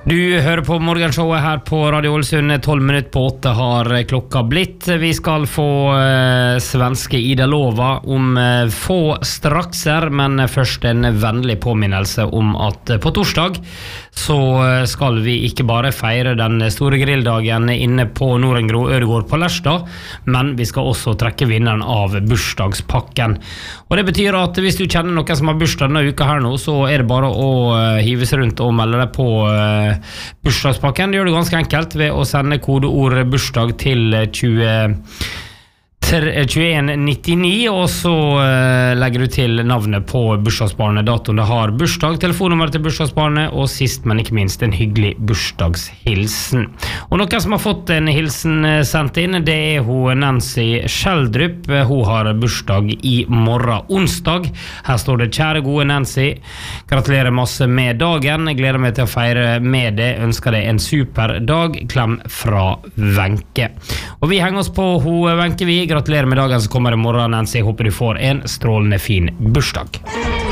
Du hører på morgenshowet her på Radio Ålesund. 12 minutter på 8 har klokka blitt. Vi skal få svenske Ida Lova om få strakser, men først en vennlig påminnelse om at på torsdag så skal vi ikke bare feire den store grilldagen inne på Norengro Ødegård på Lærstad, men vi skal også trekke vinneren av bursdagspakken. Og det betyr at hvis du kjenner noen som har bursdag denne uka her nå, så er det bare å hive seg rundt og melde deg på bursdagspakken. Det gjør det ganske enkelt ved å sende kodeord bursdag til 2199, og så legger du til navnet på bursdagsbarnet, datoen det har bursdag, telefonnummeret til bursdagsbarnet, og sist, men ikke minst, en hyggelig bursdagshilsen. Og noen som har fått en hilsen sendt inn, det er hun Nancy Skjeldrup. Hun har bursdag i morgen, onsdag. Her står det: kjære gode Nancy, gratulerer masse med dagen. Jeg gleder meg til å feire med det. Ønsker deg en super dag. Klem fra Wenche. Og vi henger oss på Wenche, vi. Gratulerer med dagen som kommer i morgen, Nancy. Jeg håper du får en strålende fin bursdag.